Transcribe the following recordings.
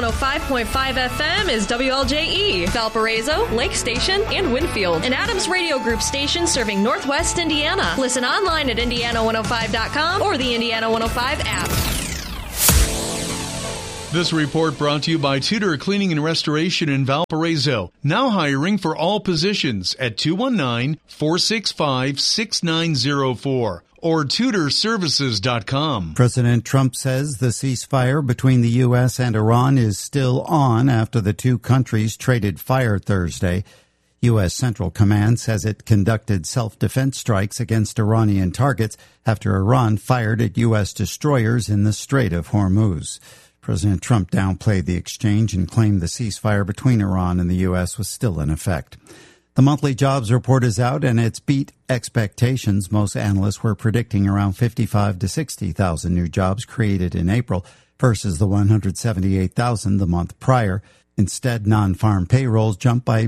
105.5 FM is WLJE, Valparaiso, Lake Station, and Winfield, an Adams Radio Group station serving Northwest Indiana. Listen online at Indiana105.com or the Indiana 105 app. This report brought to you by Tudor Cleaning and Restoration in Valparaiso. Now hiring for all positions at 219-465-6904 or TudorServices.com. President Trump says the ceasefire between the U.S. and Iran is still on after the two countries traded fire Thursday. U.S. Central Command says it conducted self-defense strikes against Iranian targets after Iran fired at U.S. destroyers in the Strait of Hormuz. President Trump downplayed the exchange and claimed the ceasefire between Iran and the U.S. was still in effect. The monthly jobs report is out, and it's beat expectations. Most analysts were predicting around 55 to 60,000 new jobs created in April versus the 178,000 the month prior. Instead, non-farm payrolls jumped by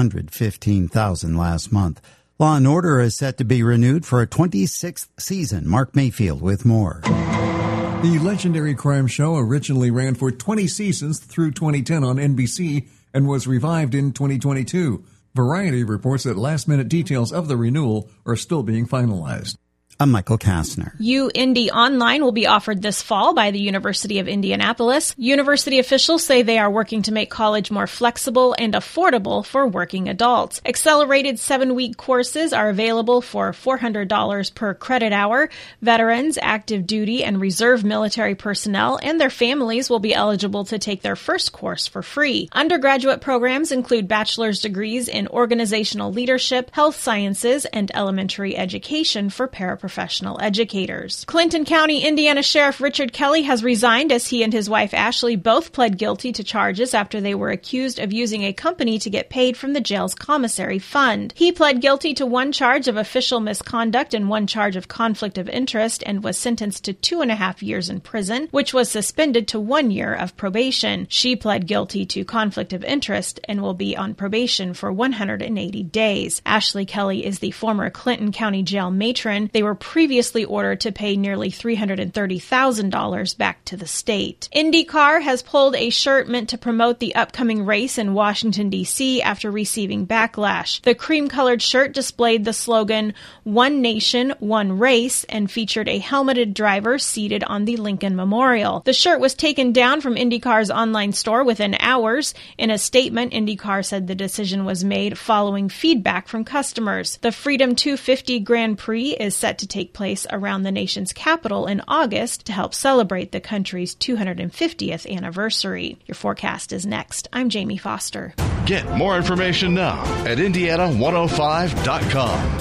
115,000 last month. Law and Order is set to be renewed for a 26th season. Mark Mayfield with more. The legendary crime show originally ran for 20 seasons through 2010 on NBC and was revived in 2022. Variety reports that last-minute details of the renewal are still being finalized. I'm Michael Kastner. UIndy Online will be offered this fall by the University of Indianapolis. University officials say they are working to make college more flexible and affordable for working adults. Accelerated 7-week courses are available for $400 per credit hour. Veterans, active duty, and reserve military personnel and their families will be eligible to take their first course for free. Undergraduate programs include bachelor's degrees in organizational leadership, health sciences, and elementary education for paraprofessional educators. Clinton County, Indiana Sheriff Richard Kelly has resigned as he and his wife Ashley both pled guilty to charges after they were accused of using a company to get paid from the jail's commissary fund. He pled guilty to 1 charge of official misconduct and 1 charge of conflict of interest and was sentenced to 2.5 years in prison, which was suspended to 1 year of probation. She pled guilty to conflict of interest and will be on probation for 180 days. Ashley Kelly is the former Clinton County Jail matron. They were previously ordered to pay nearly $330,000 back to the state. IndyCar has pulled a shirt meant to promote the upcoming race in Washington, D.C. after receiving backlash. The cream-colored shirt displayed the slogan, "One Nation, One Race," and featured a helmeted driver seated on the Lincoln Memorial. The shirt was taken down from IndyCar's online store within hours. In a statement, IndyCar said the decision was made following feedback from customers. The Freedom 250 Grand Prix is set to take place around the nation's capital in August to help celebrate the country's 250th anniversary. Your forecast is next. I'm Jamie Foster. Get more information now at Indiana105.com.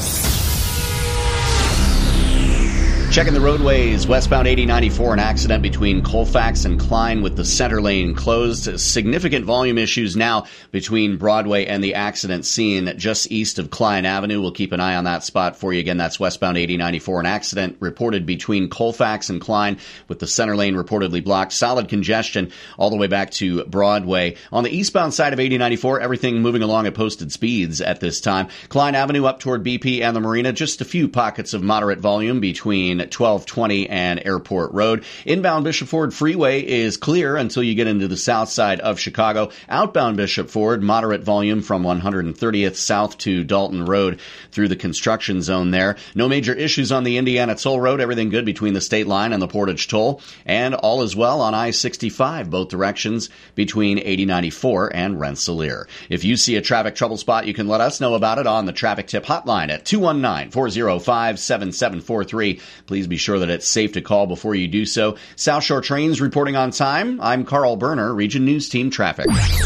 Checking the roadways, westbound 8094, an accident between Colfax and Klein with the center lane closed. Significant volume issues now between Broadway and the accident scene just east of Klein Avenue. We'll keep an eye on that spot for you. Again, that's westbound 8094, an accident reported between Colfax and Klein with the center lane reportedly blocked. Solid congestion all the way back to Broadway. On the eastbound side of 8094, everything moving along at posted speeds at this time. Klein Avenue up toward BP and the Marina, just a few pockets of moderate volume between 1220 and Airport Road. Inbound Bishop Ford Freeway is clear until you get into the south side of Chicago. Outbound Bishop Ford, moderate volume from 130th south to Dalton Road through the construction zone there. No major issues on the Indiana Toll Road. Everything good between the state line and the Portage Toll. And all is well on I-65, both directions between 8094 and Rensselaer. If you see a traffic trouble spot, you can let us know about it on the Traffic Tip Hotline at 219-405-7743. Please be sure that it's safe to call before you do so. South Shore Trains reporting on time. I'm Carl Berner, Region News Team Traffic.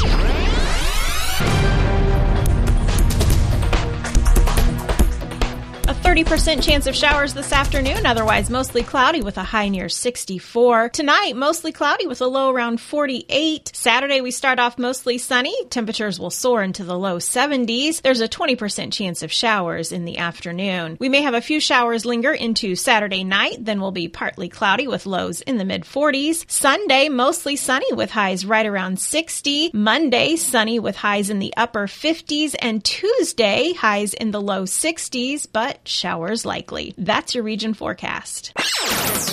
30% chance of showers this afternoon, otherwise mostly cloudy with a high near 64. Tonight, mostly cloudy with a low around 48. Saturday, we start off mostly sunny. Temperatures will soar into the low 70s. There's a 20% chance of showers in the afternoon. We may have a few showers linger into Saturday night, then we'll be partly cloudy with lows in the mid-40s. Sunday, mostly sunny with highs right around 60. Monday, sunny with highs in the upper 50s. And Tuesday, highs in the low 60s, but showers likely. That's your region forecast.